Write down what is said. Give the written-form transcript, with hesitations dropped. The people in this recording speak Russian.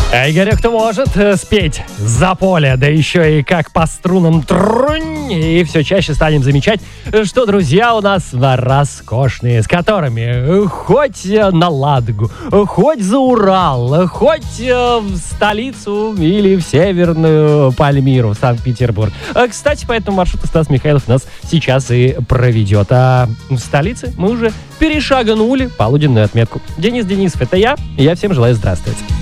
Игорек, кто может спеть за поле, да еще и как по струнам трунь, и все чаще станем замечать, что друзья у нас роскошные, с которыми хоть на Ладогу, хоть за Урал, хоть в столицу или в Северную Пальмиру, в Санкт-Петербург. Кстати, по этому маршруту Стас Михайлов нас сейчас и проведет. А в столице мы уже перешагнули полуденную отметку. Денис Денисов, это я, и я всем желаю здравствовать.